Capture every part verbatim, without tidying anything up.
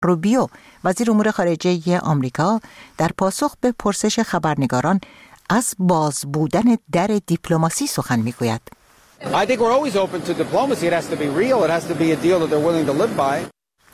روبیو وزیر امور خارجه آمریکا در پاسخ به پرسش خبرنگاران از باز بودن در دیپلماسی سخن میگوید. I think we're always open to diplomacy. It has to be real. It has to be a deal that they're willing to live by.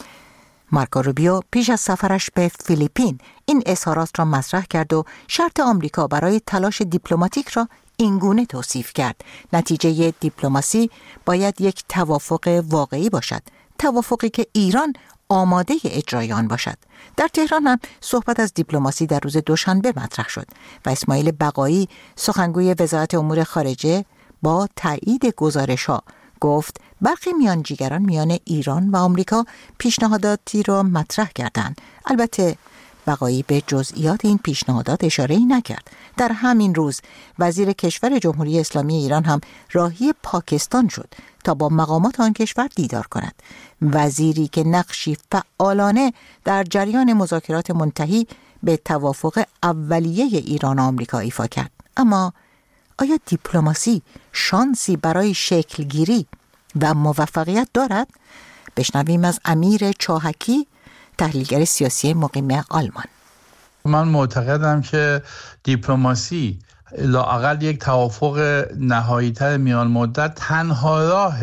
مارکو روبیو پیش از سفرش به فیلیپین این اظهارات را مطرح کرد و شرط آمریکا برای تلاش دیپلماتیک را اینگونه توصیف کرد: نتیجه دیپلماسی باید یک توافق واقعی باشد، توافقی که ایران آماده اجرای آن باشد. در تهران هم صحبت از دیپلماسی در روز دوشنبه مطرح شد و اسماعیل بقایی سخنگوی وزارت امور خارجه با تایید گزارش‌ها گفت برخی میانجیگران میان ایران و آمریکا پیشنهاداتی را مطرح کردند. البته بقایی به جزئیات این پیشنهادات اشاره‌ای نکرد. در همین روز وزیر کشور جمهوری اسلامی ایران هم راهی پاکستان شد تا با مقامات آن کشور دیدار کند. وزیری که نقشی فعالانه در جریان مذاکرات منتهی به توافق اولیه ایران و آمریکا ایفا کرد. اما آیا دیپلماسی شانسی برای شکلگیری و موفقیت دارد؟ بشنویم از امیر چاهکی، تحلیلگر سیاسی مقیم آلمان. من معتقدم که دیپلماسی لااقل یک توافق نهایی‌تر میان مدت تنها راه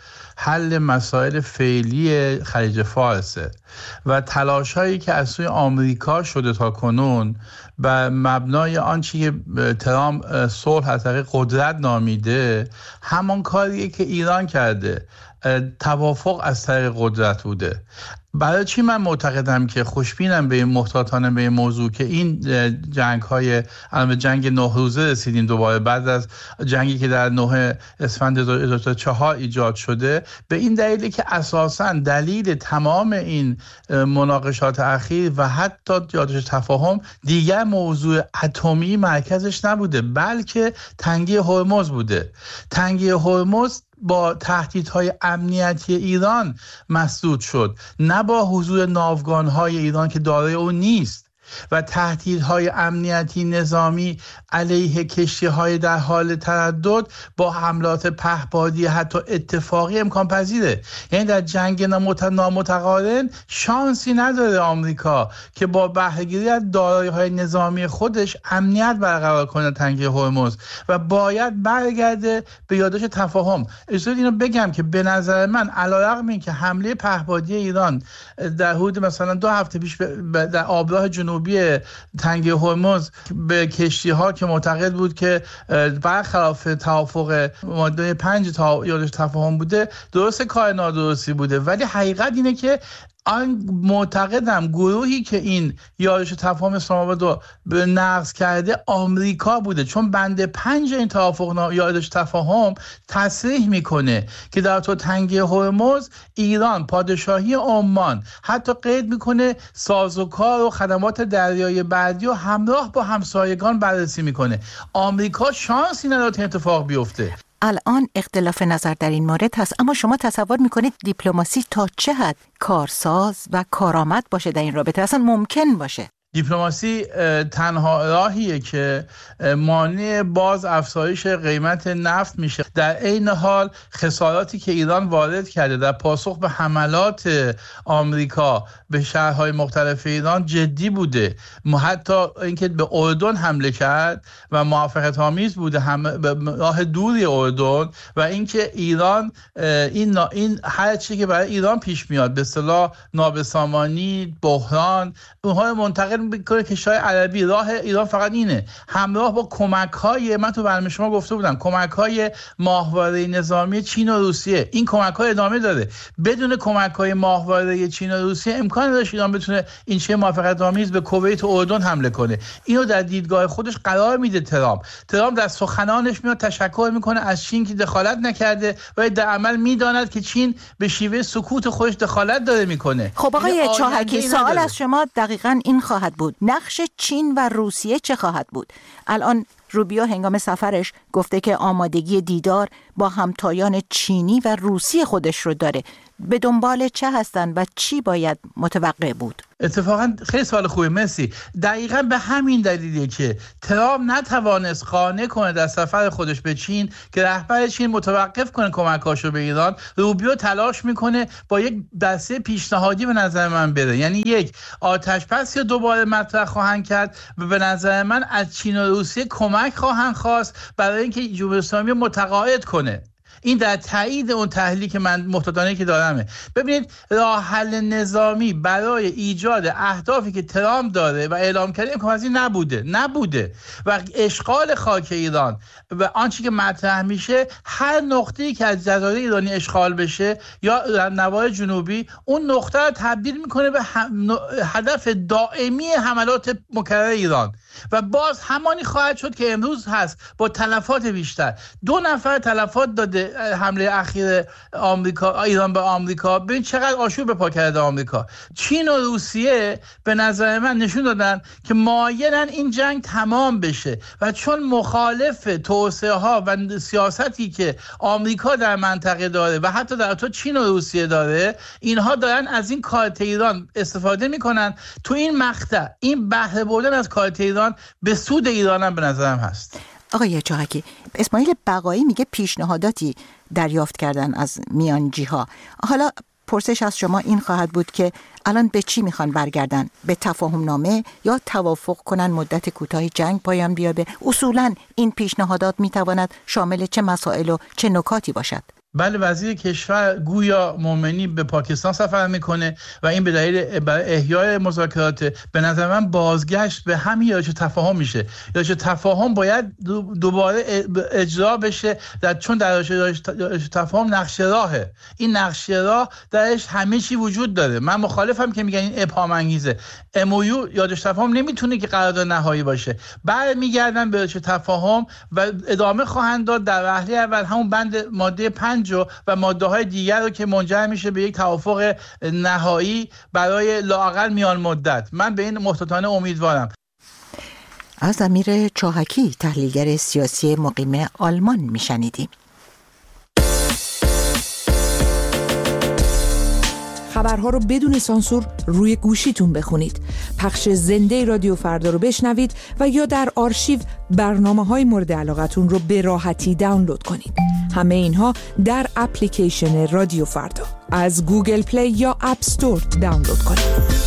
حل مسائل فعلی خلیج فارسه و تلاش‌هایی که از سوی آمریکا شده تا کنون و مبنای آنچه که ترامپ صلح از طریق قدرت نامیده همان کاریه که ایران کرده، توافق از طریق قدرت بوده. برای چی من معتقدم که خوشبینم به این محتاطانه به این موضوع که این جنگ های الان جنگ نه روزه رسیدیم دوباره بعد از جنگی که در نه اسفند دو هزار و چهار ایجاد شده، به این دلیلی که اساساً دلیل تمام این مناقشات اخیر و حتی یادش تفاهم دیگر موضوع اتمی مرکزش نبوده بلکه تنگی هرمز بوده. تنگی هرمز با تهدیدهای امنیتی ایران مسدود شد، نه با حضور ناوگانهای ایران که دارای اون نیست و تهدیدهای امنیتی نظامی علیه کشتی‌های در حال تردد با حملات پهپادی حتی اتفاقی امکان پذیره. یعنی در جنگ نامتقارن شانسی نداره آمریکا که با بهره‌گیری از دارایی‌های نظامی خودش امنیت برقرار کنه تنگی هرمز و باید برگرده به یادداشت تفاهم. اجازه اینو بگم که به نظر من علیرغم اینکه حمله پهپادی ایران در حدود مثلا دو هفته پیش در آبراه جنوبی تنگی هرمز به کشتی‌ها که معتقد بود که برخلاف توافق ماده پنج تا یادداشت تفاهم بوده، درست کار نادرستی بوده، ولی حقیقت اینه که آن معتقدم گروهی که این یادداشت تفاهم اسلام آباد رو به نقض کرده آمریکا بوده، چون بند پنج این توافق یادداشت تفاهم تصریح میکنه که در تو تنگی هرمز ایران پادشاهی عمان حتی قید میکنه سازوکار و خدمات دریایی بعدی و همراه با همسایگان بررسی میکنه. آمریکا شانسی نداره اتفاق بیفته. الان اختلاف نظر در این مورد هست، اما شما تصور میکنید دیپلماسی تا چه حد کارساز و کارآمد باشه در این رابطه، اصلا ممکن باشه؟ دیپلماسی تنها راهیه که مانع باز افزایش قیمت نفت میشه. در عین حال خساراتی که ایران وارد کرده در پاسخ به حملات آمریکا به شهرهای مختلف ایران جدی بوده. حتی اینکه به اردن حمله کرد و موفقیت آمیز بوده، هم به راه دوری اردن، و اینکه ایران این این هر چیزی که برای ایران پیش میاد به اصطلاح نابسامانی، بحران، اونها رو منتقل میکنه کشورهای عربی. راه ایران فقط اینه، همراه با کمک‌های، من تو برنامه شما گفته بودم، کمک‌های ماهواره نظامی چین و روسیه. این کمک‌ها ادامه داره. بدون کمک‌های ماهواره چین و روسیه امکان نداره ایران بتونه این چه موفقیت آمیز به کویت و اردن حمله کنه. اینو در دیدگاه خودش قرار میده ترامپ. ترامپ در سخنانش میاد تشکر میکنه از چین که دخالت نکرده و در عمل میداند که چین به شیوه سکوت خودش دخالت داره میکنه. خب آقای چاهکی، سوال از شما دقیقاً این خواهد بود: نقش چین و روسیه چه خواهد بود؟ الان روبیو هنگام سفرش گفته که آمادگی دیدار با همتایان چینی و روسی خودش رو داره. به دنبال چه هستند و چی باید متوقع بود؟ اتفاقا خیلی سوال خوبی، مرسی. دقیقاً به همین دلیلیه که ترامپ نتوانست قانع کنه در سفر خودش به چین که رهبر چین متوقف کنه کمکاشو به ایران. روبیو تلاش میکنه با یک دسته پیشنهادی به نظر من بره، یعنی یک آتش‌بس دوباره مطرح خواهند کرد و به نظر من از چین و روسیه کمک خواهند خواست برای اینکه جمهوری اسلامی متقاعد کنه. این در تایید اون تحلیلی که من محتاطانه که دارمه. ببینید راه حل نظامی برای ایجاد اهدافی که ترامپ داره و اعلام کرده امکانپذیر نبوده نبوده و اشغال خاک ایران و آنچه که مطرح میشه، هر نقطه‌ای که از جزایر ایرانی اشغال بشه یا نواحی جنوبی، اون نقطه رو تبدیل میکنه به هدف دائمی حملات مکرر ایران و باز همانی خواهد شد که امروز هست با تلفات بیشتر. دو نفر تلفات داده حمله اخیر آمریکا ایران به آمریکا. ببین چقدر آشوب به پا کرده آمریکا. چین و روسیه به نظر من نشون دادن که مایلن این جنگ تمام بشه و چون مخالف توسعه ها و سیاستی که آمریکا در منطقه داره و حتی در تو چین و روسیه داره، اینها دارن از این کارت ایران استفاده میکنن. تو این مقطع این بهره بردن از کارت ایران به سود ایران هم به نظرم هست. آقای چاهکی، اسماعیل بقایی میگه پیشنهاداتی دریافت کردن از میانجی ها. حالا پرسش از شما این خواهد بود که الان به چی میخوان برگردن؟ به تفاهم نامه یا توافق کنن مدت کوتاه جنگ پایان بیابه؟ اصولاً این پیشنهادات میتواند شامل چه مسائل و چه نکاتی باشد؟ بله، وزیر کشور گویا مومنی به پاکستان سفر میکنه و این به دلیل برای احیای مذاکرات. به نظر من بازگشت به همین یارچه تفاهم میشه. یارچه تفاهم باید دوباره اجرا بشه در چون در یارچه تفاهم نقشه راهه. این نقشه راه درش همه چی وجود داره. من مخالفم که میگن این ابهام انگیزه. ام او یو یارچه تفاهم نمیتونه که قرارداد نهایی باشه. برمیگردن به یارچه تفاهم و ادامه خواهند داد در وهله اول همون بند ماده پنج و ماده های دیگر رو که منجر میشه به یک توافق نهایی برای لااقل میان مدت. من به این محتاطانه امیدوارم. از امیر چاهکی، تحلیلگر سیاسی مقیم آلمان میشنیدیم. خبرها رو بدون سانسور روی گوشیتون بخونید. پخش زنده رادیو فردا رو بشنوید و یا در آرشیو برنامه‌های مورد علاقتون رو به راحتی دانلود کنید. همه اینها در اپلیکیشن رادیو فردا از گوگل پلی یا اپ استور دانلود کنید.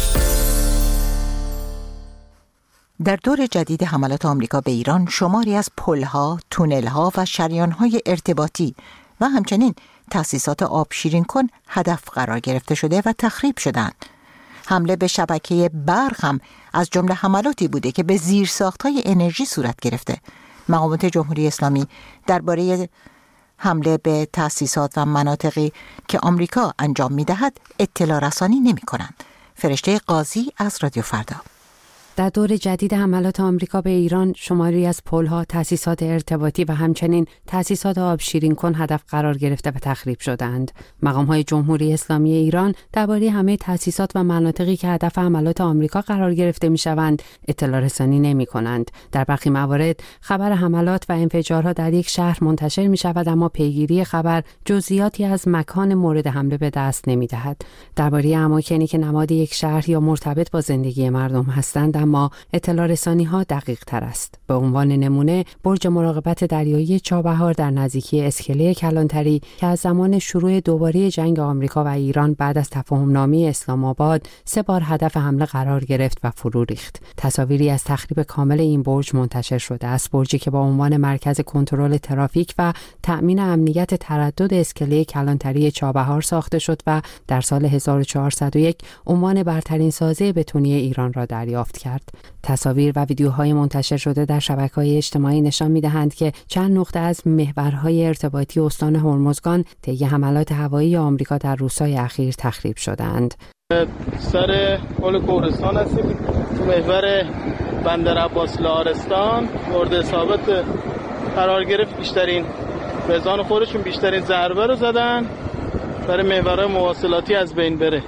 در دور جدید حملات آمریکا به ایران، شماری از پل‌ها، تونل‌ها و شریان‌های ارتباطی و همچنین تأسیسات آب شیرین کن هدف قرار گرفته شده و تخریب شدند. حمله به شبکه برق هم از جمله حملاتی بوده که به زیرساخت‌های انرژی صورت گرفته. مقامات جمهوری اسلامی درباره حمله به تأسیسات و مناطقی که آمریکا انجام می‌دهد اطلاع رسانی نمی‌کنند. فرشته قاضی از رادیو فردا. در دور جدید حملات آمریکا به ایران، شماری از پل‌ها، تأسیسات ارتباطی و همچنین تأسیسات آب شیرین کن هدف قرار گرفته و تخریب شدند. مقام‌های جمهوری اسلامی ایران درباره همه تأسیسات و مناطقی که هدف حملات آمریکا قرار گرفته می‌شوند اطلاع رسانی نمی‌کنند. در برخی موارد خبر حملات و انفجارها در یک شهر منتشر می‌شود، اما پیگیری خبر جزئیاتی از مکان مورد حمله به دست نمی‌دهد. درباره اماکنی که نماد یک شهر یا مرتبط با زندگی مردم هستند، اما اطلاع رسانی ها دقیق تر است. به عنوان نمونه، برج مراقبت دریایی چابهار در نزدیکی اسکله کلانتری که از زمان شروع دوباره جنگ آمریکا و ایران بعد از تفاهم نامه اسلام آباد سه بار هدف حمله قرار گرفت و فرو ریخت. تصاویری از تخریب کامل این برج منتشر شده است. برجی که با عنوان مرکز کنترل ترافیک و تأمین امنیت تردد اسکله کلانتری چابهار ساخته شد و در سال هزار و چهارصد و یک عنوان برترین سازه بتونی ایران را دریافت کرد. تصاویر و ویدیوهای منتشر شده در شبکه‌های اجتماعی نشان می‌دهند که چند نقطه از محورهای ارتباطی استان هرمزگان طی حملات هوایی آمریکا در روزهای اخیر تخریب شدند. سر پل کوهستان هستیم، تو محور بندر عباس لارستان مورد اصابت قرار گرفت. بیشترین بزان خودشون بیشترین ضربه رو زدن برای محورهای مواصلاتی از بین بره.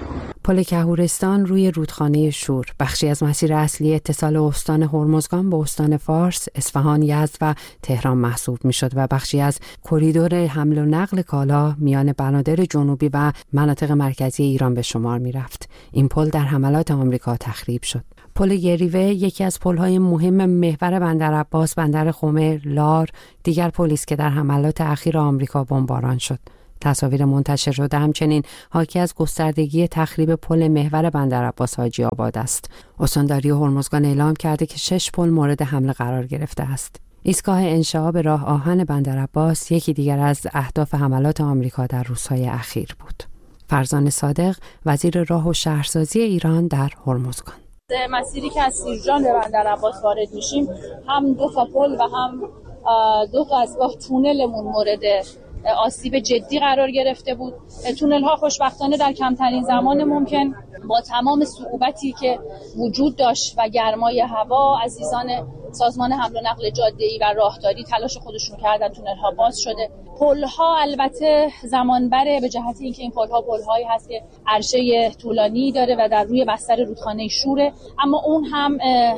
پل کهورستان روی رودخانه شور بخشی از مسیر اصلی اتصال استان هرمزگان با استان فارس، اصفهان، یزد و تهران محسوب میشد و بخشی از کریدور حمل و نقل کالا میان بنادر جنوبی و مناطق مرکزی ایران به شمار میرفت. این پل در حملات آمریکا تخریب شد. پل گریوه یکی از پل‌های مهم محور بندرعباس، بندر خمر، لار، دیگر پلی است که در حملات اخیر آمریکا بمباران شد. تصاویر منتشر شده همچنین حاکی از گستردگی تخریب پل محور بندرعباس حاجی آباد است. استانداری هرمزگان اعلام کرده که شش پل مورد حمله قرار گرفته است. ایستگاه انشعاب راه آهن بندرعباس یکی دیگر از اهداف حملات آمریکا در روزهای اخیر بود. فرزان صادق، وزیر راه و شهرسازی ایران در هرمزگان: مسیری که از سیرجان به بندرعباس وارد میشیم هم دو تا پل و هم دو تا از راه تونلمون مورد آسیب جدی قرار گرفته بود. تونل ها خوشبختانه در کمترین زمان ممکن با تمام صعوبتی که وجود داشت و گرمای هوا، عزیزان سازمان حمل و نقل جاده‌ای و راهداری تلاش خودشون کردن، تونل ها باز شده. پل ها البته زمان بره به جهت اینکه این پل ها پل هایی هست که عرشه طولانی داره و در روی بستر رودخانه شوره، اما اون هم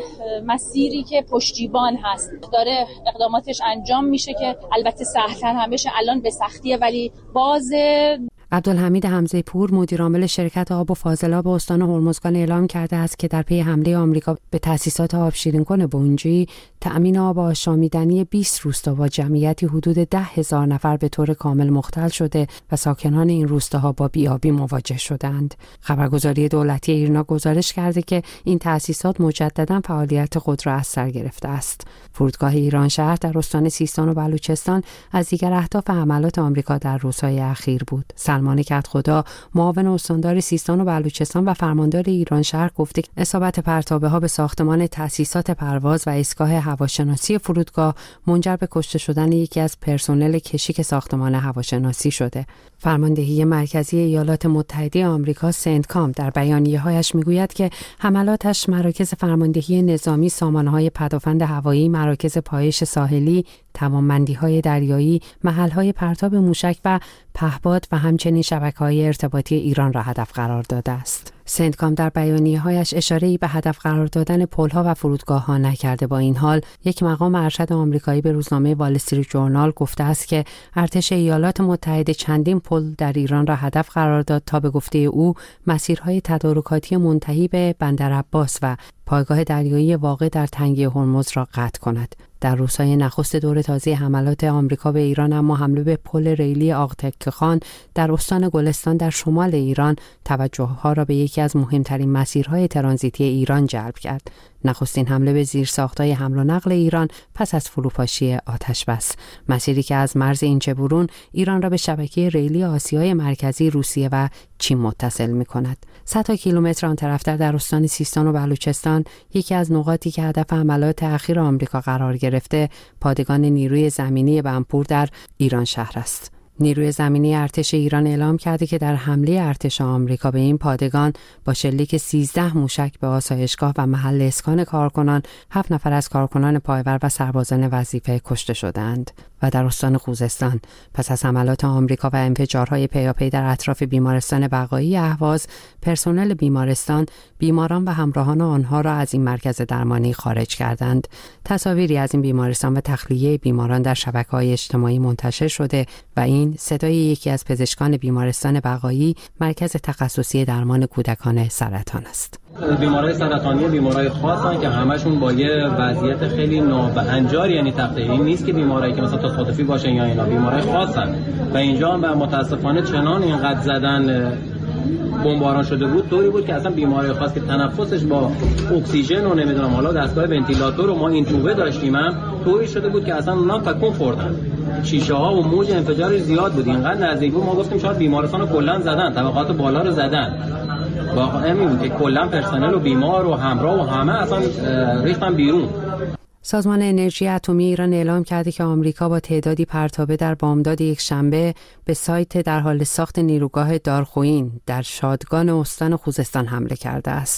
مسیری که پشتیبان هست داره اقداماتش انجام میشه که البته سهل‌تر هم بشه. الان به سختیه ولی باز. عبدالحمید حمزه پور، مدیر عامل شرکت آب و فاضلاب استان هرمزگان اعلام کرده است که در پی حمله آمریکا به تأسیسات آب شیرین‌کن بونجی، تأمین آب آشامیدنی بیست روستا با جمعیتی حدود ده هزار نفر به طور کامل مختل شده و ساکنان این روستاها با بیابی مواجه شدند. خبرگزاری دولتی ایرنا گزارش کرده که این تأسیسات مجددا فعالیت خود را از سر گرفته است. فرودگاه ایران شهر در استان سیستان و بلوچستان از دیگر اهداف حملات آمریکا در روزهای اخیر بود. سلمان کدخدا، معاون استاندار سیستان و بلوچستان و فرماندار ایران شهر، گفته که اصابت پرتابه ها به ساختمان تأسیسات پرواز و ایستگاه هواشناسی فرودگاه منجر به کشته شدن یکی از پرسنل کشیک ساختمان هواشناسی شده. فرماندهی مرکزی ایالات متحده آمریکا سنتکام در بیانیه‌هایش میگوید که حملاتش مراکز فرماندهی نظامی، سامانه‌های پدافند هوایی، مراکز پایش ساحلی، توانمندی‌های دریایی، محل‌های پرتاب موشک و پهپاد و همچنین شبکه‌های ارتباطی ایران را هدف قرار داده است. سنتکام در بیانیه‌هایش اشاره‌ای به هدف قرار دادن پل‌ها و فرودگاه‌ها نکرده. با این حال یک مقام ارشد آمریکایی به روزنامه وال استریت جورنال گفته است که ارتش ایالات متحده چندین پل در ایران را هدف قرار داد تا به گفته او مسیرهای تدارکاتی منتهی به بندرعباس و پایگاه دریایی واقع در تنگه هرمز را قطع کند. در روزهای نخست دور تازه حملات آمریکا به ایران اما حمله به پل ریلی آقتکخان در استان گلستان در شمال ایران توجه‌ها را به یکی از مهمترین مسیرهای ترانزیتی ایران جلب کرد. نخستین حمله به زیرساخت‌های حمل و نقل ایران پس از فروپاشی آتشبس، مسیری که از مرز اینچه‌برون ایران را به شبکه ریلی آسیای مرکزی، روسیه و چین متصل می‌کند. صد تا کیلومتر آن طرفتر در استان سیستان و بلوچستان، یکی از نقاطی که هدف حملات اخیر آمریکا قرار گرفته، پادگان نیروی زمینی بنپور در ایران شهر است. نیروی زمینی ارتش ایران اعلام کرده که در حمله ارتش آمریکا به این پادگان با شلیک سیزده موشک به آسایشگاه و محل اسکان کارکنان، هفت نفر از کارکنان پایور و سربازان وظیفه کشته شدند. و در استان خوزستان پس از حملات آمریکا و انفجارهای پیاپی در اطراف بیمارستان بقایی اهواز، پرسنل بیمارستان بیماران و همراهان آنها را از این مرکز درمانی خارج کردند. تصاویری از این بیمارستان و تخلیه بیماران در شبکه‌های اجتماعی منتشر شده و این صدای یکی از پزشکان بیمارستان بقایی، مرکز تخصصی درمان کودکان سرطان است. بیمارای سرطانی بیمارای خاصن که همشون با یه وضعیت خیلی نابهنجار، یعنی تخته نیست که بیمارایی که مثلا تصادفی باشن یا اینا، بیمارای خاصن و اینجا هم متاسفانه چنان اینقدر زدن بمباران شده بود، طوری بود که اصلا بیمارای خاص که تنفسش با اکسیژن و نمیدونم حالا دستگاه ونتیلاتور و ما این توبه داشتیم هم طوری شده بود که اصلا اونا تکون خوردن. شیشه ها و موج انفجار زیاد بود، اینقدر نزدیک بود ما گفتیم شاید بیمارستان رو کلا زدن، طبقات بالا رو زدن. واقعا همین که کلا پرسنل و بیمار و همراه و همه اصلا ریختن بیرون. سازمان انرژی اتمی ایران اعلام کرده که آمریکا با تعدادی پرتابه در بامداد یک شنبه به سایت در حال ساخت نیروگاه دارخوین در شادگان استان خوزستان حمله کرده است.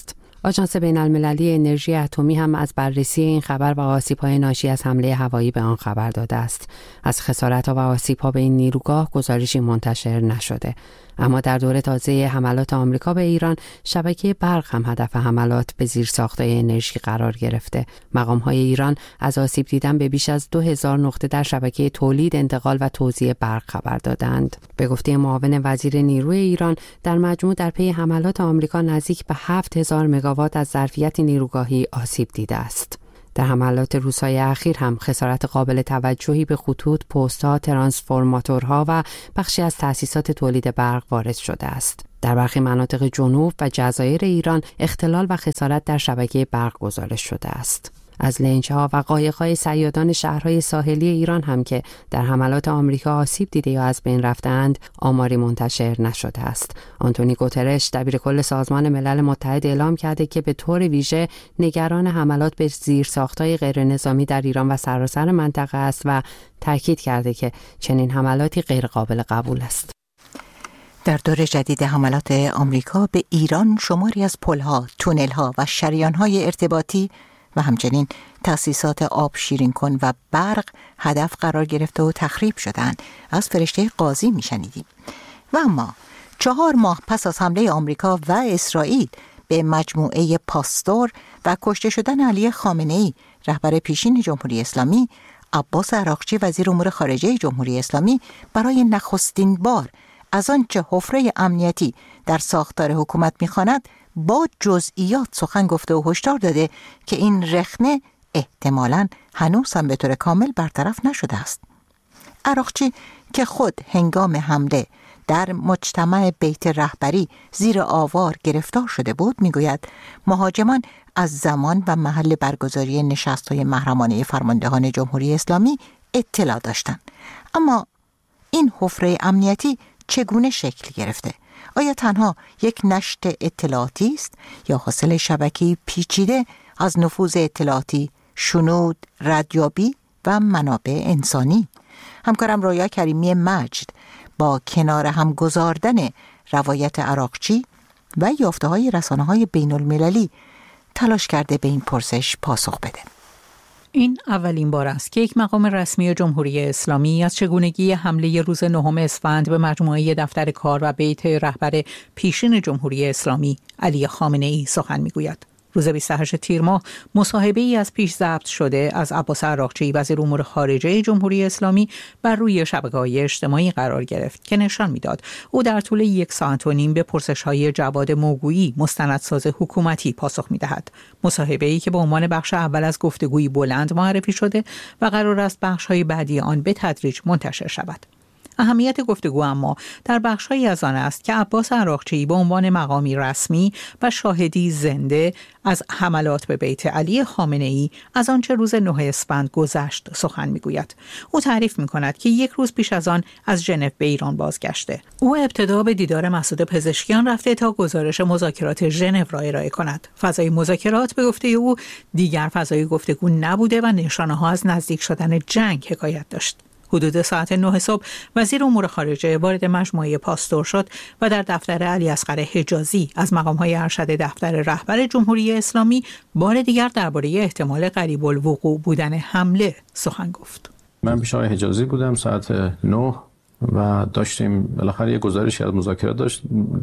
آژانس بین‌المللی انرژی اتمی هم از بررسی این خبر و آسیب‌های ناشی از حمله هوایی به آن خبر داده است. از خسارت‌ها و آسیب‌ها به این نیروگاه گزارشی منتشر نشده. اما در دوره تازه حملات آمریکا به ایران، شبکه برق هم هدف حملات به زیرساخت‌های انرژی قرار گرفته. مقام‌های ایران از آسیب دیدن به بیش از دو هزار نقطه در شبکه تولید، انتقال و توزیع برق خبر دادند. به گفته معاون وزیر نیروی ایران، در مجموع در پی حملات آمریکا نزدیک به هفت هزار مگاوات از ظرفیت نیروگاهی آسیب دیده است. در حملات روس‌های اخیر هم خسارت قابل توجهی به خطوط، پست‌ها، ترانسفورماتورها و بخشی از تأسیسات تولید برق وارد شده است. در برخی مناطق جنوب و جزایر ایران اختلال و خسارت در شبکه برق گزارش شده است. از لنج‌ها و قایق‌های صیادان شهرهای ساحلی ایران هم که در حملات آمریکا آسیب دیده یا از بین رفتند، آماری منتشر نشده است. آنتونی گوترش، دبیرکل سازمان ملل متحد، اعلام کرده که به طور ویژه نگران حملات به زیرساخت‌های غیرنظامی در ایران و سراسر منطقه است و تاکید کرده که چنین حملاتی غیرقابل قبول است. در دور جدید حملات آمریکا به ایران، شماری از پل‌ها، تونل‌ها و شریان‌های ارتباطی و همچنین تأسیسات آب شیرین کن و برق هدف قرار گرفته و تخریب شدند. از فرشته قاضی میشنیدیم. و اما چهار ماه پس از حمله آمریکا و اسرائیل به مجموعه پاستور و کشته شدن علی خامنه‌ای، رهبر پیشین جمهوری اسلامی، عباس عراقچی، وزیر امور خارجه جمهوری اسلامی، برای نخستین بار از آنچه حفره امنیتی در ساختار حکومت می‌خواند با جزئیات سخن گفته و هشدار داده که این رخنه احتمالاً هنوز هم به طور کامل برطرف نشده است. عراقچی که خود هنگام حمله در مجتمع بیت رهبری زیر آوار گرفتار شده بود، میگوید مهاجمان از زمان و محل برگزاری نشست‌های محرمانه فرماندهان جمهوری اسلامی اطلاع داشتند. اما این حفره امنیتی چگونه شکل گرفته؟ آیا تنها یک نشت اطلاعاتی است یا حاصل شبکه‌ای پیچیده از نفوذ اطلاعاتی، شنود، ردیابی و منابع انسانی؟ همکارم رویا کریمی مجد با کنار هم گذاردن روایت عراقچی و یافته‌های رسانه‌های بین‌المللی تلاش کرده به این پرسش پاسخ بده. این اولین بار است که یک مقام رسمی جمهوری اسلامی از چگونگی حمله روز نهم اسفند به مجموعه دفتر کار و بیت رهبر پیشین جمهوری اسلامی علی خامنه‌ای سخن می‌گوید. روز بیست و هشتم تیر ماه مصاحبه‌ای از پیش ضبط شده از عباس عراقچی، وزیر امور خارجه جمهوری اسلامی، بر روی شبکه‌های اجتماعی قرار گرفت که نشان می‌داد او در طول یک ساعت و نیم به پرسش‌های جواد موگویی، مستندساز حکومتی، پاسخ می‌دهد. مصاحبه‌ای که به عنوان بخش اول از گفتگوی بلند معرفی شده و قرار است بخش‌های بعدی آن به تدریج منتشر شود. اهمیت گفتگو اما در بخش‌هایی از آن است که عباس عراقچی به عنوان مقامی رسمی و شاهدی زنده از حملات به بیت علی خامنه‌ای از آنچه روز نه اسفند گذشت سخن می‌گوید. او تعریف می‌کند که یک روز پیش از آن از ژنو به ایران بازگشته. او ابتدا به دیدار مسعود پزشکیان رفته تا گزارش مذاکرات ژنو را ارائه کند. فضای مذاکرات به گفته او دیگر فضای گفتگو نبوده و نشانه‌ها از نزدیک شدن جنگ حکایت داشت. حدود ساعت نه صبح وزیر امور خارجه وارد مجموعه پاستور شد و در دفتر علی اصغر حجازی از مقام‌های ارشد دفتر رهبر جمهوری اسلامی بار دیگر درباره احتمال قریب الوقوع بودن حمله سخن گفت. من پیش آقای حجازی بودم ساعت نه و داشتیم بالاخره یه گزارشی از مذاکرات داشت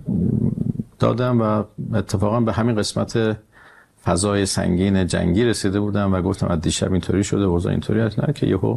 دادم و اتفاقا به همین قسمت فضای سنگین جنگی رسیده بودم و گفتم از دیشب اینطوری شده و اوضاع اینطوری است، نه که یهو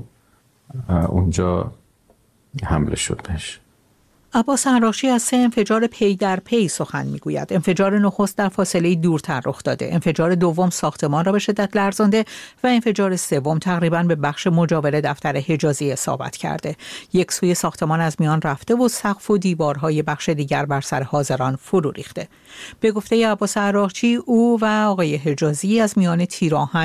اونجا حمله شد بهش. عباس عراقچی از سه انفجار پی در پی سخن میگوید. انفجار نخست در فاصله دورتر رخ داده، انفجار دوم ساختمان را به شدت لرزانده و انفجار سوم تقریباً به بخش مجاور دفتر حجازی اصابت کرده. یک سوی ساختمان از میان رفته و سقف و دیوارهای بخش دیگر بر سر حاضران فرو ریخته. به گفته عباس عراقچی، او و آقای حجازی از میان تیراهن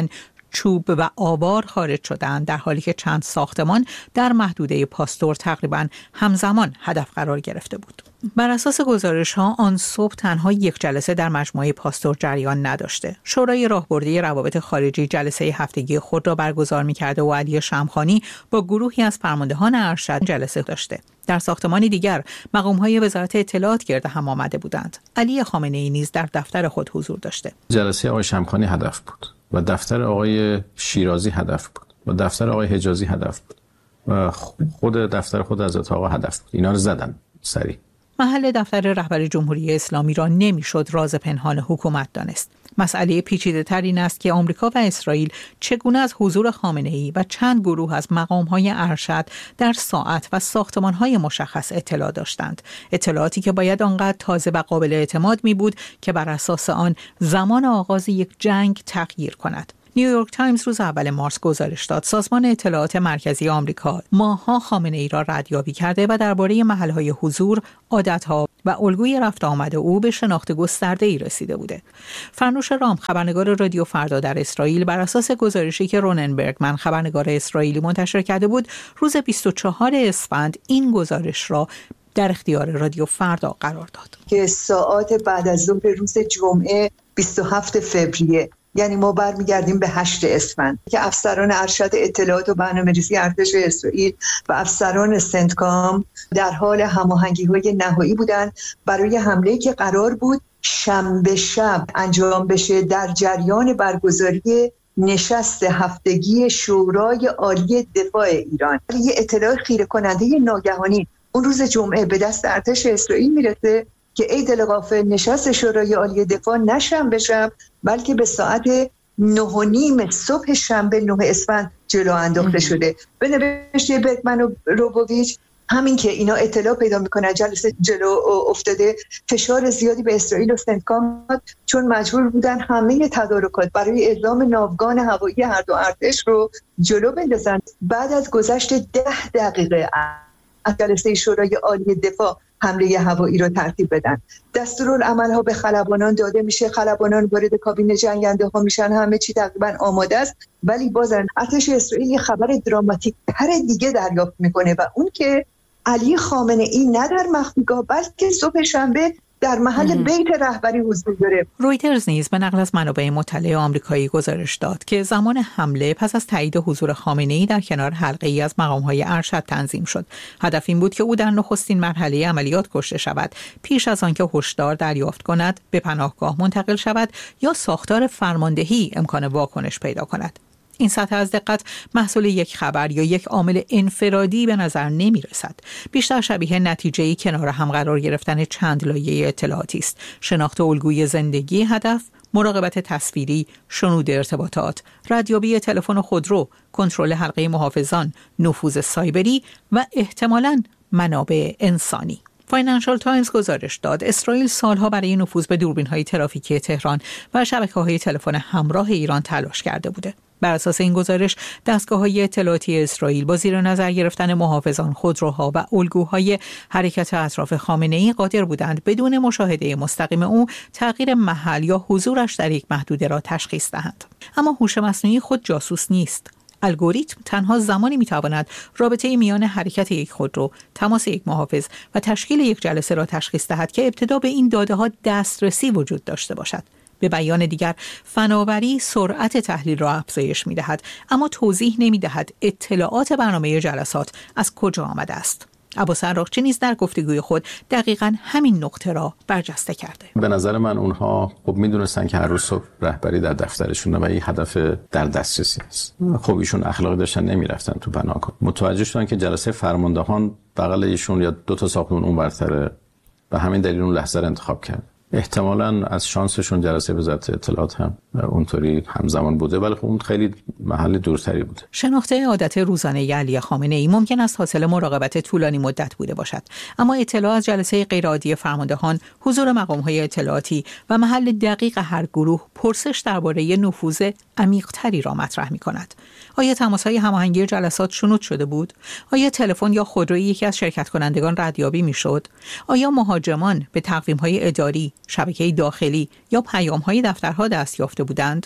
چوب و آوار خارج شدند، در حالی که چند ساختمان در محدوده پاستور تقریباً همزمان هدف قرار گرفته بود. بر اساس گزارش‌ها آن صبح تنها یک جلسه در مجموعه پاستور جریان نداشته. شورای راهبردی روابط خارجی جلسه هفتگی خود را برگزار می‌کرده و علی شمخانی با گروهی از فرماندهان ارشد جلسه داشته. در ساختمان دیگر مقام‌های وزارت اطلاعات گرد هم آمده بودند. علی خامنه‌ای نیز در دفتر خود حضور داشته. جلسه آقای شمخانی هدف بود و دفتر آقای شیرازی هدف بود و دفتر آقای حجازی هدف بود و خود دفتر خود حضرت آقا هدف بود. اینا رو زدن سریع. محل دفتر رهبر جمهوری اسلامی را نمیشد راز پنهان حکومت دانست. مسئله پیچیده‌تر این است که آمریکا و اسرائیل چگونه از حضور خامنه‌ای و چند گروه از مقام‌های ارشد در ساعت و ساختمان‌های مشخص اطلاع داشتند. اطلاعاتی که باید آنقدر تازه و قابل اعتماد می بود که بر اساس آن زمان آغاز یک جنگ تغییر کند. نیویورک تایمز روز اول مارس گزارش داد سازمان اطلاعات مرکزی آمریکا ماه‌ها خامنه‌ای را ردیابی کرده و درباره محل‌های حضور، عادت‌ها و الگوی رفت آمد او به شناخت گسترده‌ای رسیده بوده. فرنوش رام، خبرنگار رادیو فردا در اسرائیل، بر اساس گزارشی که رونن برگمن، خبرنگار اسرائیلی، منتشر کرده بود، روز بیست و چهارم اسفند این گزارش را در اختیار رادیو فردا قرار داد که ساعات بعد از ظهر روز جمعه بیست و هفتم فوریه، یعنی ما برمیگردیم به هشتم اسفند، که افسران ارشد اطلاعات و برنامه‌ریزی ارتش اسرائیل و افسران سنتکام در حال هماهنگی‌های نهایی بودند برای حمله‌ای که قرار بود شنبه شب انجام بشه در جریان برگزاری نشست هفتگی شورای عالی دفاع ایران. یه اطلاع خیره کننده ناگهانی اون روز جمعه به دست ارتش اسرائیل میرسه که ای دلغافل نشست شورای عالی دفاع نه شنبه شب بلکه به ساعت نه و نیم صبح شنبه نه اسفند جلو انداخته شده. به نوشته برگمن و روبوویچ، همین که اینا اطلاع پیدا میکنن جلسه جلو افتاده، فشار زیادی به اسرائیل و سنتکام چون مجبور بودن همه تدارکات برای اعلام ناوگان هوایی هر دو ارتش رو جلو بندازن. بعد از گذشت ده دقیقه از جلسه شورای عالی دفاع حمله هوایی را ترتیب بدن. دستورالعمل‌ها به خلبانان داده میشه، خلبانان وارد کابین جنگنده ها میشن، همه چی تقریبا آماده است، ولی بازن ارتش اسرائیل خبر دراماتیک تر دیگه دریافت میکنه و اون که علی خامنه‌ای نه در مخفیگاه بلکه صبح شنبه در محل بیت رهبری حضور داره. رویترز نیز به نقل از منابع مطلع آمریکایی گزارش داد که زمان حمله پس از تایید حضور خامنه‌ای در کنار حلقه‌ای از مقام‌های ارشد تنظیم شد. هدف این بود که او در نخستین مرحله عملیات کشته شود، پیش از آنکه هشدار دریافت کند، به پناهگاه منتقل شود یا ساختار فرماندهی امکان واکنش پیدا کند. این سطح از دقت محصول یک خبر یا یک عامل انفرادی به نظر نمی رسد. بیشتر شبیه نتیجه‌ای کنار هم قرار گرفتن چند لایه اطلاعاتی است: شناخت الگوی زندگی هدف، مراقبت تصویری، شنود ارتباطات، ردیابی تلفن و خودرو، کنترل حلقه محافظان، نفوذ سایبری و احتمالاً منابع انسانی. فاینانشال تایمز گزارش داد اسرائیل سالها برای نفوذ به دوربین‌های ترافیکی تهران و شبکه‌های تلفن همراه ایران تلاش کرده بوده. بر اساس این گزارش دستگاه‌های اطلاعاتی اسرائیل با زیر نظر گرفتن محافظان، خودروها و الگوهای حرکت اطراف خامنه‌ای قادر بودند بدون مشاهده مستقیم او تغییر محل یا حضورش در یک محدوده را تشخیص دهند. اما هوش مصنوعی خود جاسوس نیست. الگوریتم تنها زمانی میتواند رابطه میان حرکت یک خودرو، تماس یک محافظ و تشکیل یک جلسه را تشخیص دهد که ابتدا به این داده‌ها دسترسی وجود داشته باشد. به بیان دیگر، فناوری سرعت تحلیل را افزایش می‌دهد، اما توضیح نمی‌دهد اطلاعات برنامه جلسات از کجا آمده است. عباس عراقچی نیز در گفتگوی خود دقیقاً همین نقطه را برجسته کرده. به نظر من اونها خب می‌دونستن که هر روز صبح رهبری در دفترشونه و این هدف در دسترسی است. خب ایشون اخلاقی داشتن نمی‌رفتن تو پناهگاه. متوجه شدن که جلسه فرماندهان بغل ایشون یا دو تا ساختمون اون برتره و همین دلیل اون لحظه را انتخاب کرد. احتمالاً از شانسشون جلسه وزارت اطلاعات هم اونطوری همزمان بوده، ولی خب اون خیلی محل دورتری بوده. شناخت عادت روزانه علی خامنه‌ای ممکن است حاصل مراقبت طولانی مدت بوده باشد، اما اطلاع از جلسه غیرعادی فرماندهان، حضور مقام‌های اطلاعاتی و محل دقیق هر گروه پرسش درباره نفوذ عمیق‌تری را مطرح می‌کند. آیا تماس‌های هماهنگی جلسات شنود شده بود؟ آیا تلفن یا خودروی یکی از شرکت کنندگان ردیابی می‌شد؟ آیا مهاجمان به تقویم‌های اداری، شبکه داخلی یا پیام‌های دفترها دست یافته بودند؟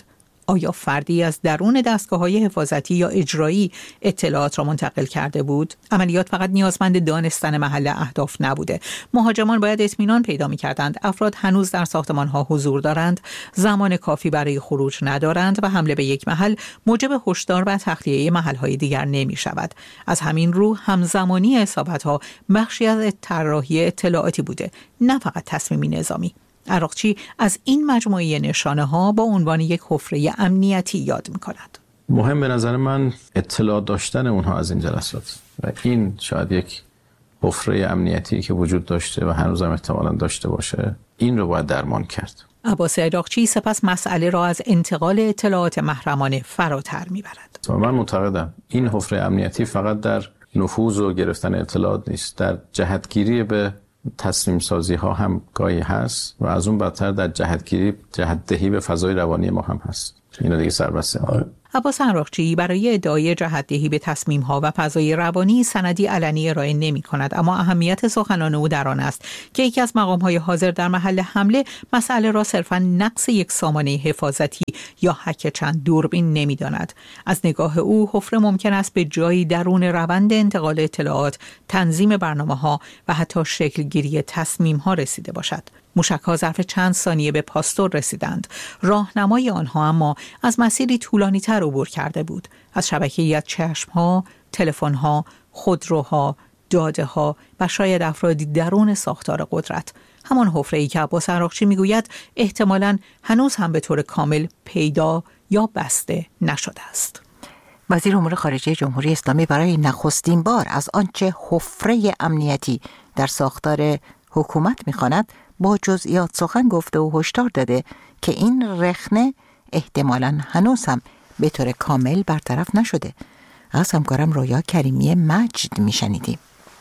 آیا فردی از درون دستگاه‌های حفاظتی یا اجرایی اطلاعات را منتقل کرده بود؟ عملیات فقط نیازمند دانستن محل اهداف نبوده. مهاجمان باید اطمینان پیدا می‌کردند افراد هنوز در ساختمان‌ها حضور دارند، زمان کافی برای خروج ندارند و حمله به یک محل موجب هشدار و تخلیه محل‌های دیگر نمی‌شود. از همین رو همزمانی اصابت‌ها بخشی از طراحی اطلاعاتی بوده، نه فقط تصمیمی نظامی. عراقچی از این مجموعه نشانه ها با عنوان یک حفره امنیتی یاد می کند. مهم به نظر من اطلاع داشتن اونها از این جلسات و این شاید یک حفره امنیتی که وجود داشته و هنوزم احتمالاً داشته باشه، این رو باید درمان کرد. عباس عراقچی سپس مسئله را از انتقال اطلاعات محرمانه فراتر می برد. من معتقدم این حفره امنیتی فقط در نفوذ و گرفتن اطلاعات نیست، در جهتگیری به تصمیم سازی ها هم گاهی هست و از اون بدتر در جهتگیری جهتدهی به فضای روانی ما هم هست. اینا دیگه سربسته ها. عباس عراقچی برای ادعای جهتدهی به تصمیم ها و فضای روانی سندی علنی ارائه نمی کند، اما اهمیت سخنان او در آن است که یکی از مقام های حاضر در محل حمله مسئله را صرفاً نقص یک سامانه حفاظتی یا هک چند دوربین نمی داند. از نگاه او حفره ممکن است به جایی درون روند انتقال اطلاعات، تنظیم برنامه ها و حتی شکل گیری تصمیم ها رسیده باشد. موشک‌ها ظرف چند ثانیه به پاستور رسیدند. راهنمای آنها اما از مسیری طولانی‌تر عبور کرده بود. از شبکه‌ای از چشم‌ها، تلفن‌ها، خودروها، داده‌ها و شاید افرادی درون ساختار قدرت. همان حفره‌ای که عباس عراقچی می‌گوید احتمالاً هنوز هم به طور کامل پیدا یا بسته نشده است. وزیر امور خارجه جمهوری اسلامی برای نخستین بار از آنچه حفره امنیتی در ساختار حکومت می‌خواند با جزئیات سخن گفته و هشدار داده که این رخنه احتمالاً هنوز هم به طور کامل برطرف نشده. از همکارم رویا کریمی مجد میشنیدیم.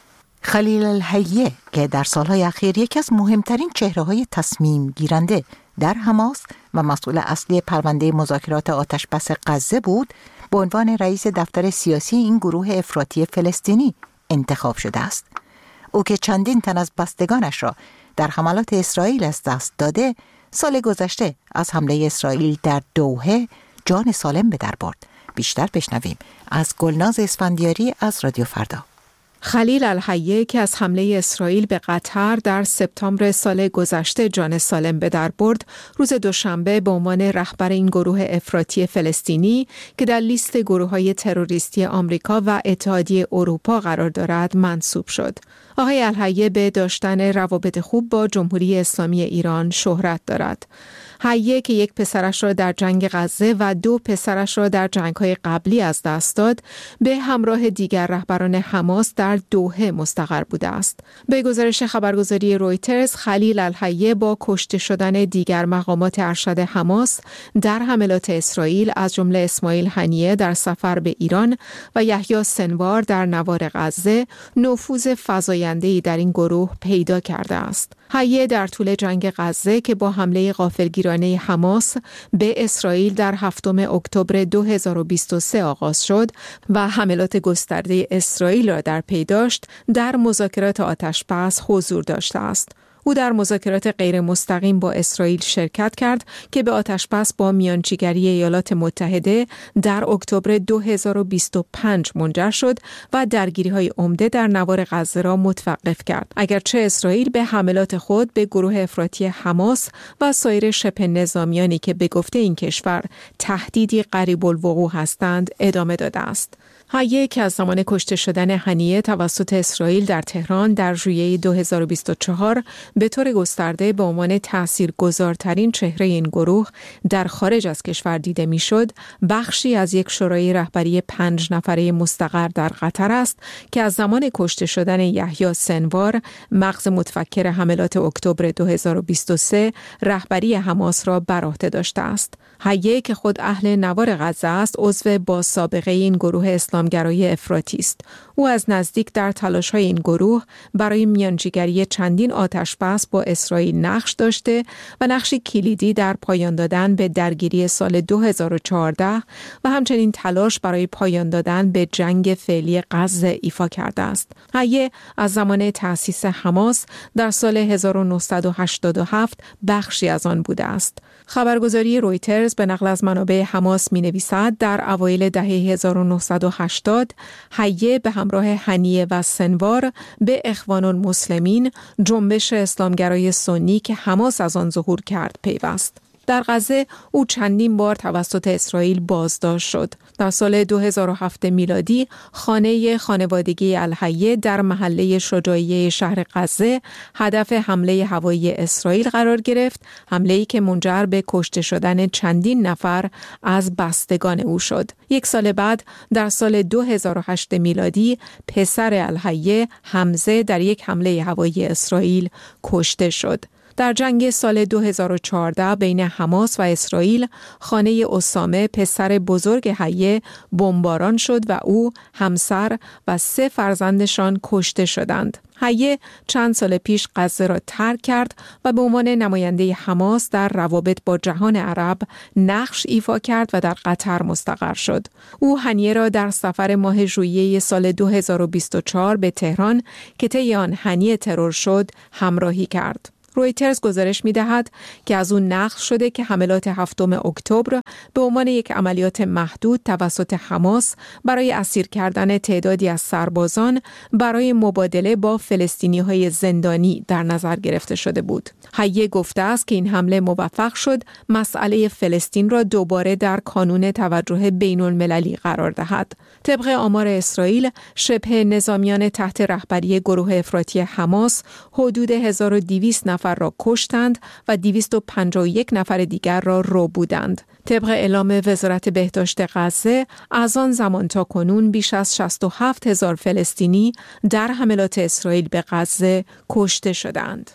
خلیل الحیه که در سالهای اخیر یکی از مهمترین چهره‌های تصمیم گیرنده در حماس و مسئول اصلی پرونده مذاکرات آتشبس غزه بود، به عنوان رئیس دفتر سیاسی این گروه افراطی فلسطینی انتخاب شده است. او که چندین تن از بستگانش را در حملات اسرائیل از دست داده، سال گذشته از حمله اسرائیل در دوحه جان سالم به در برد. بیشتر بشنویم از گلناز اسفندیاری از رادیو فردا. خلیل الحیه که از حمله اسرائیل به قطر در سپتامبر سال گذشته جان سالم به در برد، روز دوشنبه به عنوان رهبر این گروه افراطی فلسطینی که در لیست گروه‌های تروریستی آمریکا و اتحادیه اروپا قرار دارد منصوب شد. آقای الحیه به داشتن روابط خوب با جمهوری اسلامی ایران شهرت دارد. حیه که یک پسرش را در جنگ غزه و دو پسرش را در جنگ‌های قبلی از دست داد، به همراه دیگر رهبران حماس در دوحه مستقر بوده است. به گزارش خبرگزاری رویترز، خلیل الحیه با کشته شدن دیگر مقامات ارشد حماس در حملات اسرائیل از جمله اسماعیل هنیه در سفر به ایران و یحیی سنوار در نوار غزه نفوذ فزاینده‌ای در این گروه پیدا کرده است. حیه در طول جنگ غزه که با حمله غافلگیرانه حماس به اسرائیل در هفتم اکتبر دو هزار و بیست و سه آغاز شد و حملات گسترده اسرائیل را در پی داشت، در مذاکرات آتشبس حضور داشته است. او در مذاکرات غیر مستقیم با اسرائیل شرکت کرد که به آتشبس با میانجیگری ایالات متحده در اکتبر دو هزار و بیست و پنج منجر شد و درگیری‌های عمده در نوار غزه را متوقف کرد. اگرچه اسرائیل به حملات خود به گروه افراطی حماس و سایر شبه نظامیانی که به گفته این کشور تهدیدی قریب الوقوع هستند ادامه داده است. حیه که از زمان کشته شدن هنیه توسط اسرائیل در تهران در ژوئیه دو هزار و بیست و چهار به طور گسترده به عنوان تاثیرگذارترین چهره این گروه در خارج از کشور دیده میشد، بخشی از یک شورای رهبری پنج نفره مستقر در قطر است که از زمان کشته شدن یحیی سنوار، مغز متفکر حملات اکتبر دو هزار و بیست و سه، رهبری حماس را بر عهده داشته است. حیه که خود اهل نوار غزه است، عضو با سابقه این گروه اسلامگرایی افراطی است. او از نزدیک در تلاش‌های این گروه برای میانجیگری چندین آتشبس آشپز با اسرائیل نقش داشته و نقشی کلیدی در پایان دادن به درگیری سال دو هزار و چهارده و همچنین تلاش برای پایان دادن به جنگ فعلی غزه ایفا کرده است. هیه از زمان تأسیس حماس در سال هزار و نهصد و هشتاد و هفت بخشی از آن بوده است. خبرگزاری رویترز به نقل از منابع حماس می‌نویسد در اوایل دهه هزار و نهصد و هشتاد هیه به همراه هنیه و سنوار به اخوان المسلمین، جنبش اسلامگرای سنی که حماس از آن ظهور کرد، پیوست. در غزه او چندین بار توسط اسرائیل بازداشت شد. در سال دو هزار و هفت میلادی خانه خانوادگی الهیه در محله شجاعیه شهر غزه هدف حمله هوایی اسرائیل قرار گرفت، حمله‌ای که منجر به کشته شدن چندین نفر از بستگان او شد. یک سال بعد در سال دو هزار و هشت میلادی پسر الهیه حمزه در یک حمله هوایی اسرائیل کشته شد. در جنگ سال دو هزار و چهارده بین حماس و اسرائیل خانه اسامه پسر بزرگ هیه بمباران شد و او، همسر و سه فرزندشان کشته شدند. هیه چند سال پیش غزه را ترک کرد و به عنوان نماینده حماس در روابط با جهان عرب نقش ایفا کرد و در قطر مستقر شد. او هنیه را در سفر ماه ژوئیه سال دو هزار و بیست و چهار به تهران که طی آن هنیه ترور شد همراهی کرد. رویترز گزارش می‌دهد که از اون نقل شده که حملات هفتم اکتبر به عنوان یک عملیات محدود توسط حماس برای اسیر کردن تعدادی از سربازان برای مبادله با فلسطینی‌های زندانی در نظر گرفته شده بود. هیه گفته است که این حمله موفق شد مسئله فلسطین را دوباره در کانون توجه بین‌المللی قرار دهد. طبق آمار اسرائیل، شبه نظامیان تحت رهبری گروه افراطی حماس حدود هزار و دویست نفر را کشتند و دویست و پنجاه و یک نفر دیگر را ربودند. طبق اعلام وزارت بهداشت غزه، از آن زمان تا کنون بیش از شصت و هفت هزار فلسطینی در حملات اسرائیل به غزه کشته شدند.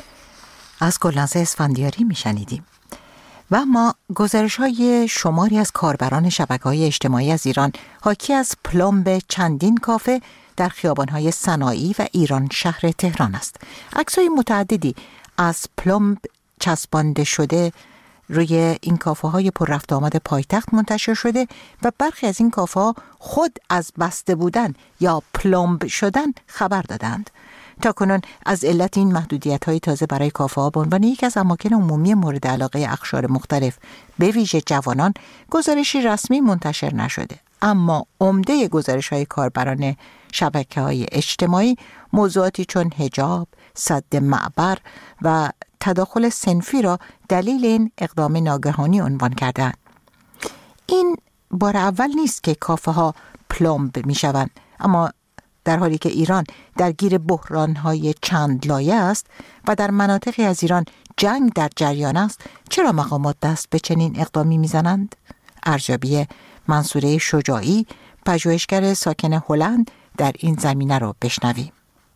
از گلناز اسفندیاری میشنیدیم. و ما گزارش های شماری از کاربران شبکه‌های اجتماعی از ایران حاکی از پلمب چندین کافه در خیابان‌های سنایی و ایران شهر تهران است. عکس‌های متعددی از پلمب چسبانده شده روی این کافه‌های پر رفت آمد پایتخت منتشر شده و برخی از این کافه‌ها خود از بسته بودن یا پلمب شدن خبر دادند. تاکنون از علت این محدودیت‌های تازه برای کافه‌ها به عنوان یک از اماکن عمومی مورد علاقه اقشار مختلف به ویژه جوانان گزارشی رسمی منتشر نشده، اما عمده گزارش‌های کاربران شبکه‌های اجتماعی موضوعاتی چون حجاب، سد معبر و تداخل صنفی را دلیل این اقدام ناگهانی عنوان کردند. این بار اول نیست که کافه‌ها پلمب می‌شوند، اما در حالی که ایران درگیر بحران‌های چند لایه است و در مناطقی از ایران جنگ در جریان است، چرا مقامات دست به چنین اقدامی می‌زنند؟ ارزیابی منصوره شجاعی، پژوهشگر ساکن هلند، در این زمینه رو بشنویم.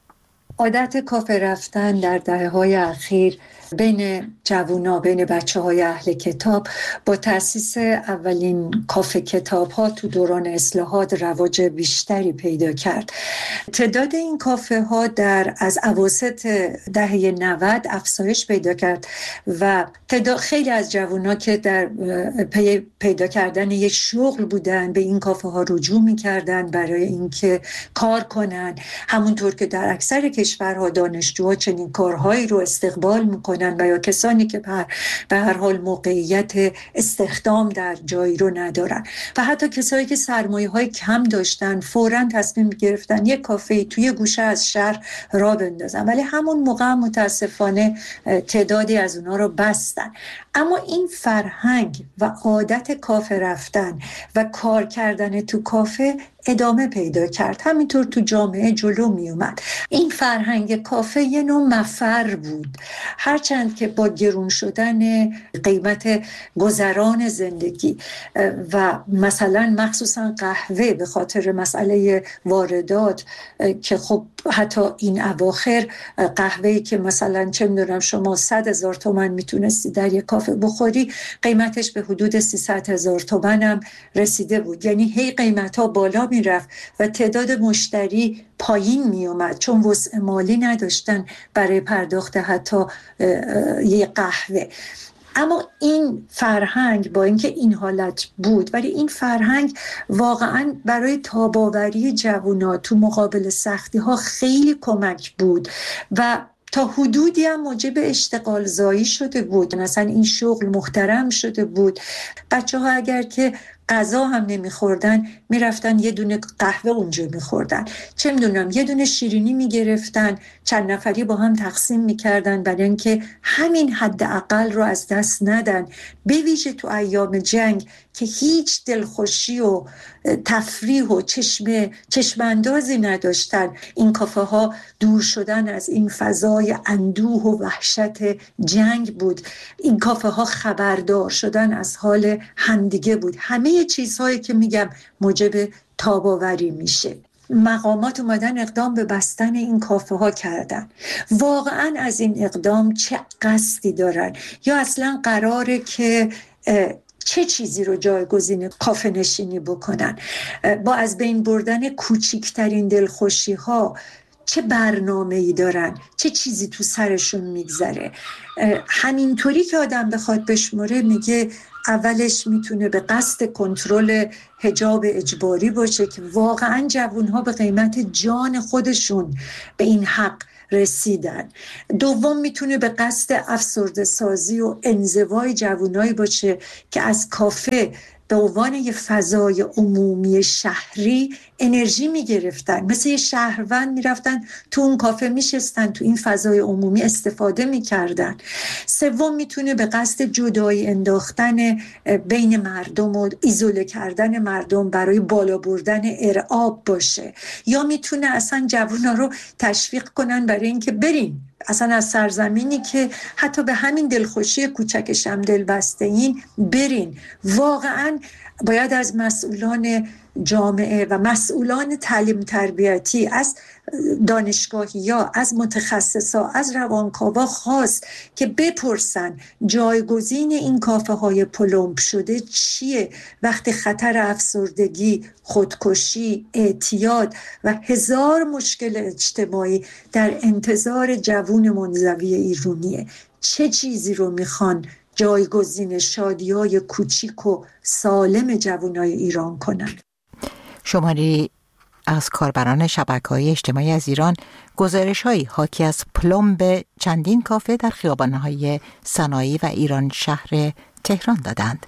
عادت کافه رفتن در دهه‌های اخیر بین جوونا، بین بچه‌های اهل کتاب با تأسیس اولین کافه کتاب‌ها تو دوران اصلاحات رواج بیشتری پیدا کرد. تعداد این کافه‌ها در از اواسط دهه نود افزایش پیدا کرد و تعداد خیلی از جوونا که در پی پیدا کردن یک شغل بودن به این کافه‌ها رجوع می‌کردن برای اینکه کار کنن، همونطور که در اکثر کشورها دانشجوها چنین کارهایی رو استقبال می‌کنن و یا کسانی که به هر حال موقعیت استخدام در جایی رو ندارن و حتی کسایی که سرمایه‌های کم داشتن فوراً تصمیم گرفتن یک کافه توی گوشه از شهر را بندازن، ولی همون موقع هم متاسفانه تعدادی از اونا رو بستن. اما این فرهنگ و عادت کافه رفتن و کار کردن تو کافه ادامه پیدا کرد، همینطور تو جامعه جلو می اومد. این فرهنگ کافه یه نوع مفر بود، هرچند که با گرون شدن قیمت گذران زندگی و مثلا مخصوصا قهوه به خاطر مسئله واردات که خب حتی این اواخر قهوه‌ای که مثلا چه می‌دونم شما صد هزار تومان میتونستی در یک کافه کافه بخوری قیمتش به حدود سیصد هزار تومان هم رسیده بود. یعنی هی قیمت ها بالا می رفت و تعداد مشتری پایین می اومد چون وسع مالی نداشتن برای پرداخت حتی یه قهوه. اما این فرهنگ با اینکه این حالت بود، ولی این فرهنگ واقعا برای تاب‌آوری جوونا تو مقابل سختی ها خیلی کمک بود و تا حدودی هم موجب اشتغال زایی شده بود. مثلا این شغل محترم شده بود. بچه ها اگر که غذا هم نمیخوردن میرفتن یه دونه قهوه اونجا میخوردن، چه میدونم یه دونه شیرینی میگرفتن چند نفری با هم تقسیم میکردن برای اینکه همین حد اقل رو از دست ندن. به ویژه تو ایام جنگ که هیچ دلخوشی و تفریح و چشم چشماندازی نداشتن، این کافه ها دور شدن از این فضای اندوه و وحشت جنگ بود. این کافه ها خبردار شدن از حال همدیگه بود. همه چیزهایی که میگم موجب تاب‌آوری میشه. مقامات اومدن اقدام به بستن این کافه ها کردن. واقعا از این اقدام چه قصدی دارن؟ یا اصلا قراره که چه چیزی رو جایگزین کافه نشینی بکنن؟ با از بین بردن کوچکترین دلخوشی ها چه برنامه‌ای دارن؟ چه چیزی تو سرشون میگذره؟ همینطوری که آدم بخواد بشمره میگه اولش میتونه به قصد کنترل حجاب اجباری باشه که واقعا جوانها به قیمت جان خودشون به این حق رسیدن. دوم میتونه به قصد افسرده سازی و انزوای جوانایی باشه که از کافه به عنوان یه فضای عمومی شهری انرژی میگرفتن، مثل یه شهروند میرفتن تو اون کافه میشستن، تو این فضای عمومی استفاده میکردن. سوم میتونه به قصد جدایی انداختن بین مردم و ایزوله کردن مردم برای بالا بردن ارعاب باشه. یا میتونه اصلا جوونا رو تشویق کنن برای اینکه برین اصلا از سرزمینی که حتی به همین دلخوشی کوچکش هم دل بسته این برین. واقعا باید از مسئولان جامعه و مسئولان تعلیم تربیتی، از دانشگاهی‌ها، از متخصصا، از روانکاوا خواست که بپرسن جایگزین این کافه های پلمب شده چیه وقتی خطر افسردگی، خودکشی، اعتیاد و هزار مشکل اجتماعی در انتظار جوون منزوی ایرانیه. چه چیزی رو میخوان جایگزین شادی‌های کوچیک و سالم جوانای ایران کنن؟ شماری از کاربران شبکه‌های اجتماعی از ایران گزارش‌هایی حاکی از پلمب چندین کافه در خیابان‌های صنایع و ایران شهر تهران دادند.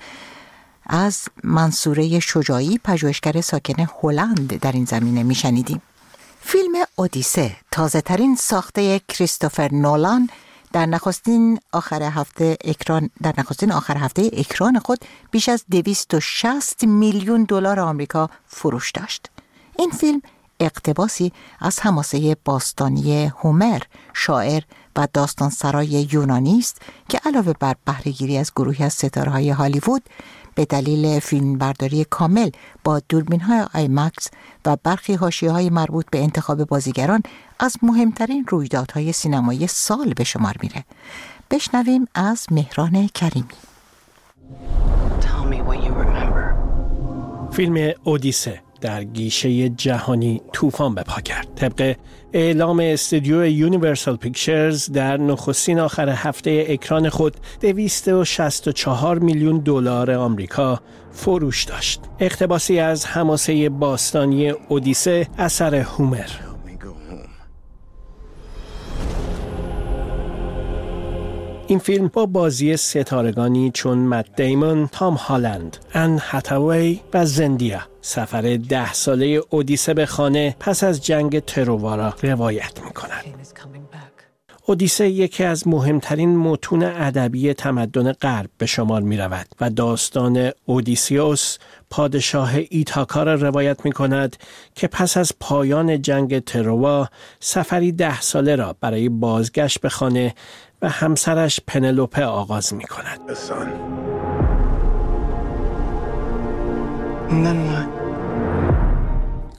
از منصوره شجاعی، پژوهشگر ساکن هلند، در این زمینه میشنیدیم. فیلم اودیسه، تازه ترین ساخته کریستوفر نولان، در نخستین آخر هفته اکران در نخستین آخر هفته اکران خود بیش از دویست و شصت میلیون دلار آمریکا فروش داشت. این فیلم اقتباسی از حماسه باستانی هومر، شاعر و داستانسرای یونانی است که علاوه بر بهره‌گیری از گروهی از ستاره‌های هالیوود، به دلیل فیلمبرداری کامل با دوربین‌های آیمکس و برخی حاشیه‌های مربوط به انتخاب بازیگران از مهمترین رویدادهای سینمایی سال به شمار میره. بشنویم از مهران کریمی. فیلم اودیسه در گیشه جهانی طوفان بپا کرد. طبق اعلام استودیو یونیورسال پیکچرز در نخستین آخر هفته اکران خود دویست و شصت و چهار میلیون دلار آمریکا فروش داشت. اقتباسی از حماسه باستانی اودیسه اثر هومر. این فیلم با بازی ستارگانی چون مت دیمون، تام هالند، ان هاتاوی و زندیا سفر ده ساله اودیسه به خانه پس از جنگ تروارا روایت می‌کند. اودیسه یکی از مهمترین متون ادبی تمدن غرب به شمار می‌رود و داستان اودیسیوس، پادشاه ایتاکا را روایت می‌کند که پس از پایان جنگ تروا سفری ده ساله را برای بازگشت به خانه و همسرش پنلوپه آغاز می‌کند.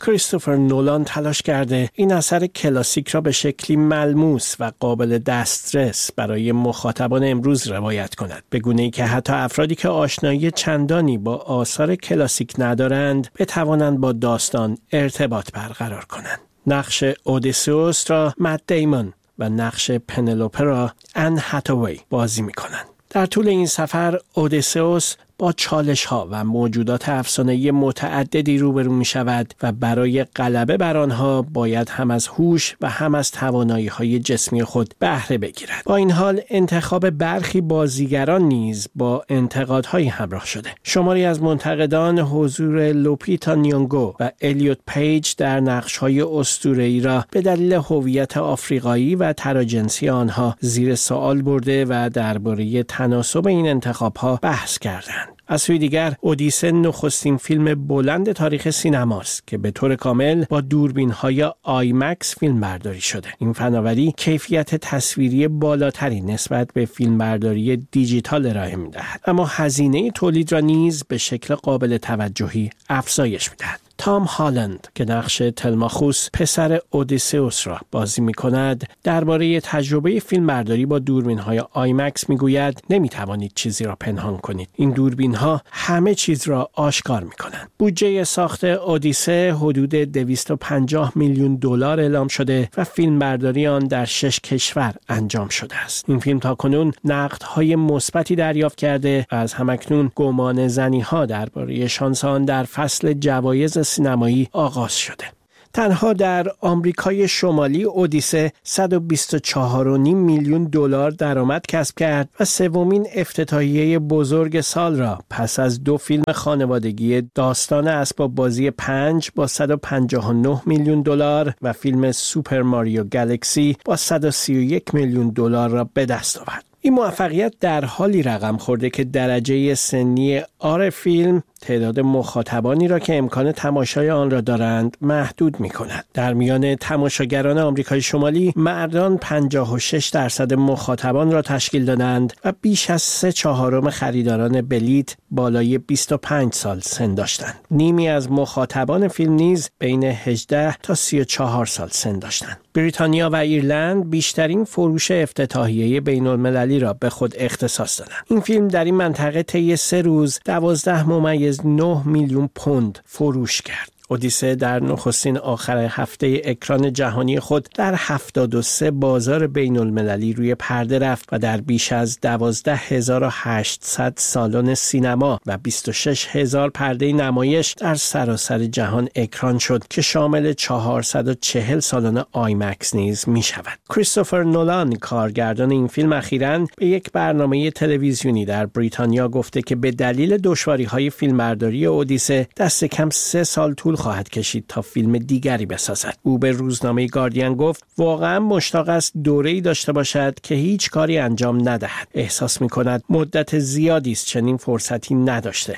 کریستوفر نولان تلاش کرده این اثر کلاسیک را به شکلی ملموس و قابل دسترس برای مخاطبان امروز روایت کند، به گونه‌ای که حتی افرادی که آشنایی چندانی با آثار کلاسیک ندارند بتوانند با داستان ارتباط برقرار کنند. نقش اودیسئوس را مت دیمون و نقش پنلوپه را ان هاتاوی بازی می‌کنند. در طول این سفر اودیسئوس با چالش ها و موجودات افسانه‌ای متعددی روبرو می شود و برای غلبه بر آنها باید هم از هوش و هم از توانایی های جسمی خود بهره بگیرد. با این حال انتخاب برخی بازیگران نیز با انتقادهایی همراه شده. شماری از منتقدان حضور لوپیتا نیونگو و الیوت پیج در نقش‌های اسطوره‌ای را به دلیل هویت آفریقایی و تراجنسی آنها زیر سوال برده و درباره تناسب این انتخاب‌ها بحث کردند. از سوی دیگر اودیسه نخستین فیلم بلند تاریخ سینماست که به طور کامل با دوربین‌های آیمکس فیلم برداری شده. این فناوری کیفیت تصویری بالاتری نسبت به فیلمبرداری دیجیتال ارائه می‌دهد، اما هزینه تولید را نیز به شکل قابل توجهی افزایش می‌دهد. تام هالند که نقش تلماخوس پسر اودیسئوس را بازی می‌کند درباره تجربه فیلمبرداری با دوربین‌های آیمکس می‌گوید نمی‌توانید چیزی را پنهان کنید. این دوربین‌ها همه چیز را آشکار می‌کنند. بودجه ساخت اودیسه حدود دویست و پنجاه میلیون دلار اعلام شده و فیلمبرداری آن در شش کشور انجام شده است. این فیلم تاکنون نقدهای مثبتی دریافت کرده و از همکنون گمان زنی‌ها درباره شانس آن در فصل جوایز سینمایی آغاز شده. تنها در آمریکای شمالی اودیسه صد و بیست و چهار و نیم میلیون دلار درآمد کسب کرد و سومین افتتاحیه بزرگ سال را پس از دو فیلم خانوادگی داستان اسباب بازی پنج با صد و پنجاه و نه میلیون دلار و فیلم سوپر ماریو گالاکسی با صد و سی و یک میلیون دلار را به دست آورد. این موفقیت در حالی رقم خورده که درجه سنی آر فیلم تعداد مخاطبانی را که امکان تماشای آن را دارند محدود می کند. در میان تماشاگران آمریکای شمالی مردان پنجاه و شش درصد مخاطبان را تشکیل دادند و بیش از سه چهارم خریداران بلیت بالای بیست و پنج سال سن داشتند. نیمی از مخاطبان فیلم نیز بین هجده تا سی و چهار سال سن داشتند. بریتانیا و ایرلند بیشترین فروش افتتاحیه بین‌المللی را به خود اختصاص دادند. این فیلم در این منطقه طی سه روز دوازده ممیز نه میلیون پوند فروش کرد. اودیسه در نخستین آخر هفته اکران جهانی خود در هفتاد و سه بازار بین المللی روی پرده رفت و در بیش از دوازده هزار و هشتصد سالن سینما و بیست و شش هزار پرده نمایش در سراسر جهان اکران شد که شامل چهارصد و چهل سالن آیمکس نیز می شود. کریستوفر نولان کارگردان این فیلم اخیراً به یک برنامه تلویزیونی در بریتانیا گفته که به دلیل دشواری‌های فیلمبرداری اودیسه دست کم سه سال طول خواهد کشید تا فیلم دیگری بسازد. او به روزنامه گاردین گفت واقعا مشتاق است دوره‌ای داشته باشد که هیچ کاری انجام ندهد. احساس می‌کند مدت زیادی است چنین فرصتی نداشته.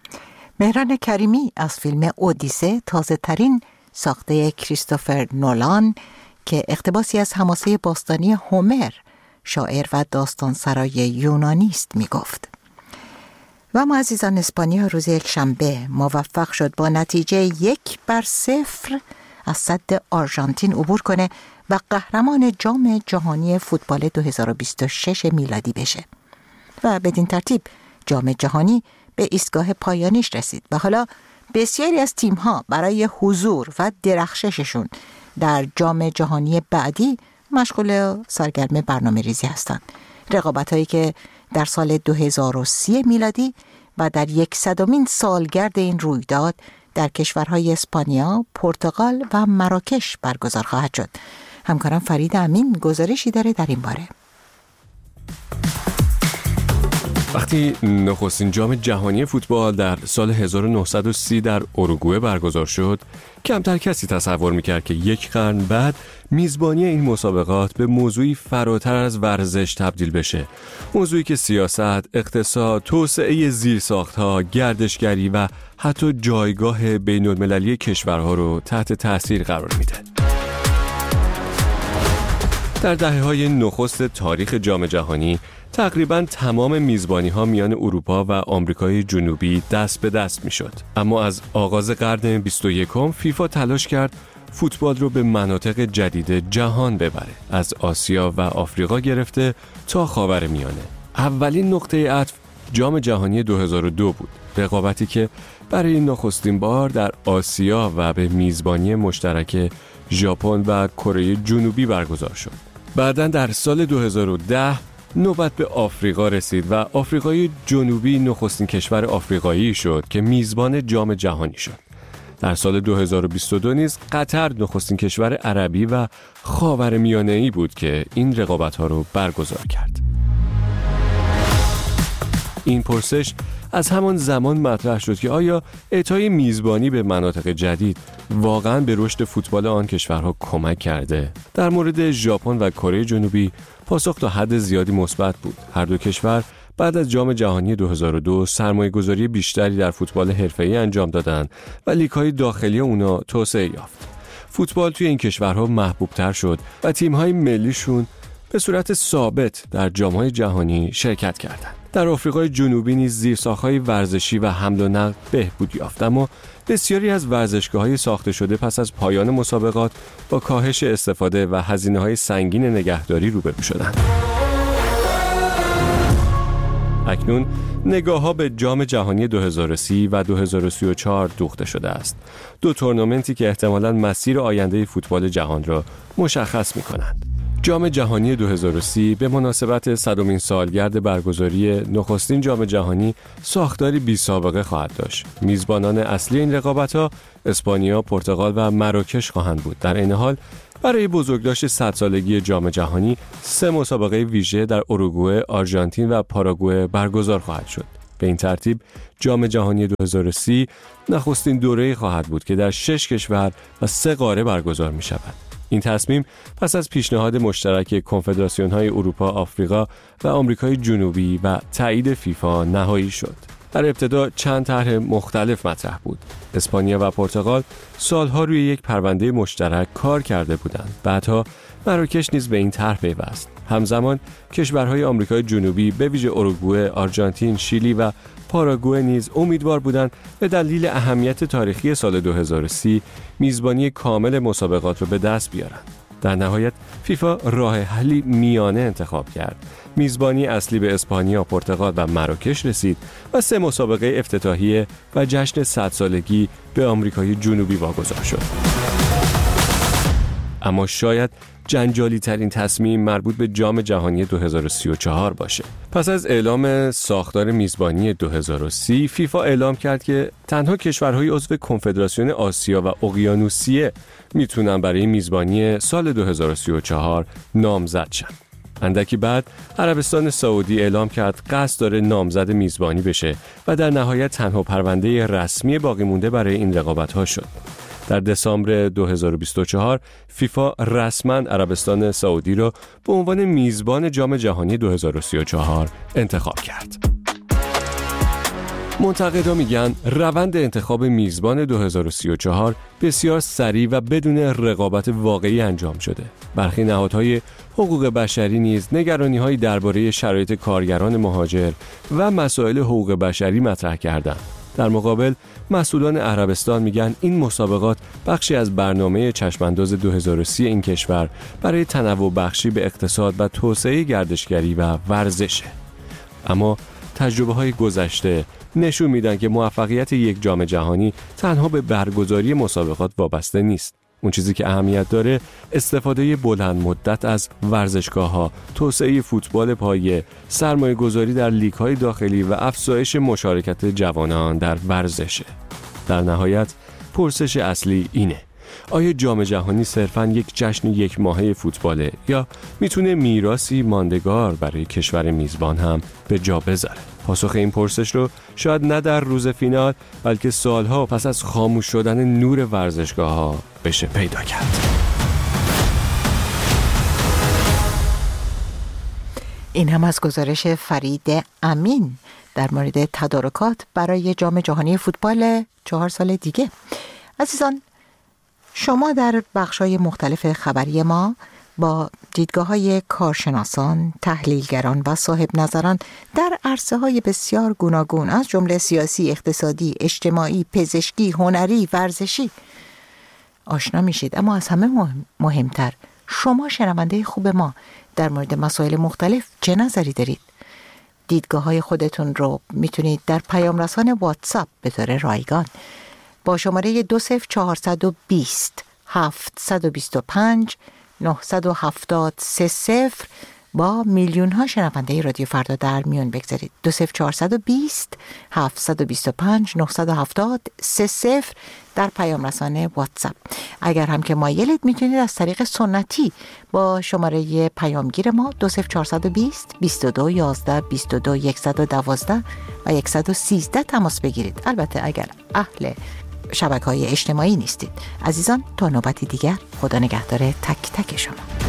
مهران کریمی از فیلم اودیسه تازه ترین ساخته کریستوفر نولان که اقتباسی از حماسه باستانی هومر شاعر و داستانسرای یونانی است میگفت. و ما عزیزان اسپانیا روز یک شنبه موفق شد با نتیجه یک بر صفر از سد آرژانتین عبور کنه و قهرمان جام جهانی فوتبال دو هزار و بیست و شش میلادی بشه و بدین ترتیب جام جهانی به ایستگاه پایانیش رسید و حالا بسیاری از تیم‌ها برای حضور و درخشششون در جام جهانی بعدی مشغول سرگرم برنامه ریزی هستند. رقابت‌هایی که در سال دو هزار و سی میلادی و در یکصدمین سالگرد این رویداد در کشورهای اسپانیا، پرتغال و مراکش برگزار خواهد شد. همکارم فرید امین گزارشی داره در این باره. وقتی نخستین جام جهانی فوتبال در سال هزار و نهصد و سی در اوروگوئه برگزار شد، کمتر کسی تصور میکرد که یک قرن بعد میزبانی این مسابقات به موضوعی فراتر از ورزش تبدیل بشه. موضوعی که سیاست، اقتصاد، توسعه زیرساخت‌ها، گردشگری و حتی جایگاه بین‌المللی کشورها رو تحت تاثیر قرار میده. در دهه‌های نخست تاریخ جام جهانی تقریباً تمام میزبانی‌ها میان اروپا و آمریکای جنوبی دست به دست میشد. اما از آغاز قرن بیست و یکم فیفا تلاش کرد فوتبال رو به مناطق جدید جهان ببره، از آسیا و آفریقا گرفته تا خاورمیانه. اولین نقطه عطف جام جهانی دو هزار و دو بود، رقابتی که برای نخستین بار در آسیا و به میزبانی مشترک ژاپن و کره جنوبی برگزار شد. بعداً در سال دو هزار و ده نوبت به آفریقا رسید و آفریقای جنوبی نخستین کشور آفریقایی شد که میزبان جام جهانی شد. در سال دو هزار و بیست و دو نیز قطر نخستین کشور عربی و خاورمیانه‌ای بود که این رقابت‌ها رو برگزار کرد. این پرسش از همان زمان مطرح شد که آیا اعطای میزبانی به مناطق جدید واقعاً به رشد فوتبال آن کشورها کمک کرده؟ در مورد ژاپن و کره جنوبی پاسخ تا حد زیادی مثبت بود. هر دو کشور بعد از جام جهانی دو هزار و دو سرمایه‌گذاری بیشتری در فوتبال حرفه‌ای انجام دادند و لیگ‌های داخلی اونا توسعه یافت. فوتبال توی این کشورها محبوب‌تر شد و تیم‌های ملیشون به صورت ثابت در جام‌های جهانی شرکت کردند. در آفریقای جنوبی نیز زیرساخت‌های ورزشی و حمل و نقل بهبود یافت، اما بسیاری از ورزشگاه‌های ساخته شده پس از پایان مسابقات با کاهش استفاده و هزینه‌های سنگین نگهداری روبرو شدند. اکنون نگاه‌ها به جام جهانی دو هزار و سی و دو هزار و سی و چهار دوخته شده است. دو تورنمنتی که احتمالاً مسیر آینده فوتبال جهان را مشخص می‌کنند. جام جهانی دو هزار و سی به مناسبت صدمین سالگرد برگزاری نخستین جام جهانی ساختاری بی سابقه خواهد داشت. میزبانان اصلی این رقابت‌ها اسپانیا، پرتغال و مراکش خواهند بود. در این حال برای بزرگداشت صد سالگی جام جهانی سه مسابقه ویژه در اروگوئه، آرژانتین و پاراگوئه برگزار خواهد شد. به این ترتیب جام جهانی دو هزار و سی نخستین دوره‌ای خواهد بود که در شش کشور و سه قاره برگزار می شود. این تصمیم پس از پیشنهاد مشترک کنفدراسیون‌های اروپا، آفریقا و آمریکای جنوبی و تایید فیفا نهایی شد. در ابتدا چند طرح مختلف مطرح بود. اسپانیا و پرتغال سالها روی یک پرونده مشترک کار کرده بودند. بعدها مراکش نیز به این طرح پیوست. همزمان کشورهای آمریکای جنوبی به ویژه اروگوئه، آرژانتین، شیلی و پاراگوئه نیز امیدوار بودند به دلیل اهمیت تاریخی سال دو هزار و سی میزبانی کامل مسابقات را به دست بیارند. در نهایت فیفا راه حلی میانه انتخاب کرد. میزبانی اصلی به اسپانیا، پرتغال و مراکش رسید و سه مسابقه افتتاحیه و جشن صد سالگی به آمریکای جنوبی واگذار شد. اما شاید جنجالی ترین تصمیم مربوط به جام جهانی دو هزار و سی و چهار باشه. پس از اعلام ساختار میزبانی دو هزار و سی، فیفا اعلام کرد که تنها کشورهای عضو کنفدراسیون آسیا و اقیانوسیه میتونن برای میزبانی سال دو هزار و سی و چهار نامزد شن. اندکی بعد عربستان سعودی اعلام کرد قصد داره نامزد میزبانی بشه و در نهایت تنها پرونده رسمی باقی مونده برای این رقابت‌ها شد. در دسامبر دو هزار و بیست و چهار فیفا رسما عربستان سعودی را به عنوان میزبان جام جهانی دو هزار و سی و چهار انتخاب کرد. منتقدا میگن روند انتخاب میزبان دو هزار و سی و چهار بسیار سریع و بدون رقابت واقعی انجام شده. برخی نهادهای حقوق بشری نیز نگرانی‌هایی درباره شرایط کارگران مهاجر و مسائل حقوق بشری مطرح کردند. در مقابل مسئولان عربستان میگن این مسابقات بخشی از برنامه چشمانداز دو هزار و سی این کشور برای تنوع بخشی به اقتصاد و توسعه گردشگری و ورزشه. اما تجربه‌های گذشته نشون میدن که موفقیت یک جام جهانی تنها به برگزاری مسابقات وابسته نیست. اون چیزی که اهمیت داره استفاده بلند مدت از ورزشگاه‌ها، توسعه فوتبال پایه، سرمایه‌گذاری در لیگ‌های داخلی و افزایش مشارکت جوانان در ورزشه. در نهایت پرسش اصلی اینه: آیا جام جهانی صرفاً یک جشن یک ماهه فوتباله یا میتونه میراثی ماندگار برای کشور میزبان هم به جا بذاره؟ پاسخ این پرسش رو شاید نه در روز فینال بلکه سالها پس از خاموش شدن نور ورزشگاه‌ها بشه پیدا کرد. این هم از گزارش فرید امین در مورد تدارکات برای جام جهانی فوتبال چهار سال دیگه. عزیزان، شما در بخش‌های مختلف خبری ما با دیدگاه های کارشناسان، تحلیلگران و صاحب نظران در عرصه های بسیار گوناگون از جمله سیاسی، اقتصادی، اجتماعی، پزشکی، هنری، ورزشی آشنا میشید. اما از همه مهم، مهمتر شما شنونده خوب ما در مورد مسائل مختلف چه نظری دارید؟ دیدگاه های خودتون رو میتونید در پیام رسان واتساپ به طور رایگان با شماره دو صفر چهارصد و بیست هفتصد و بیست و پنج نهصد و هفتاد سه صفر با میلیون ها شنونده رادیو فردا در میون بگذارید. دو صفر چهارصد و بیست هفتصد و بیست و پنج نهصد و هفتاد سه صفر در پیام رسانه واتساپ. اگر هم که مایلید میتونید از طریق سنتی با شماره پیامگیر ما دو صفر چهارصد و بیست بیست و دو یازده بیست و دو صد و دوازده و صد و سیزده تماس بگیرید. البته اگر اهل شبکه‌های اجتماعی نیستید. عزیزان تا نوبتی دیگر، خدا نگهدار تک تک شما.